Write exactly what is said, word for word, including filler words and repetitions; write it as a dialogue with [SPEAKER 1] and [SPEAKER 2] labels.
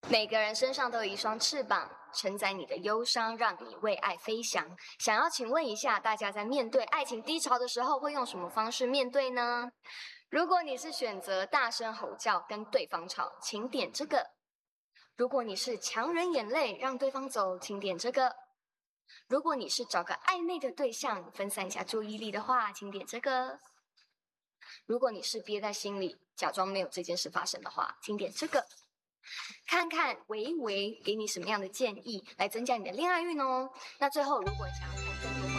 [SPEAKER 1] 每个人身上都有一双翅膀，承载你的忧伤，让你为爱飞翔。想要请问一下，大家在面对爱情低潮的时候，会用什么方式面对呢？如果你是选择大声吼叫跟对方吵，请点这个；如果你是强忍眼泪让对方走，请点这个；如果你是找个暧昧的对象分散一下注意力的话，请点这个；如果你是憋在心里假装没有这件事发生的话，请点这个。看看维维给你什么样的建议来增加你的恋爱运哦。那最后，如果你想要看更多